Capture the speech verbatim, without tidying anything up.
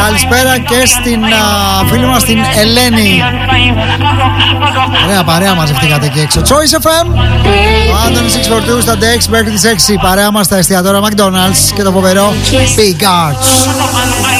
Καλησπέρα και στην α, φίλη μας την Ελένη. Ωραία παρέα μαζευτήκατε εκεί έξω. Choice εφ εμ, ο Άντωνης έξι φορ δύο στα Dex μέχρι τις έξι. Παρέα μας στα εστιατόρια McDonald's και το φοβερό Big Arts.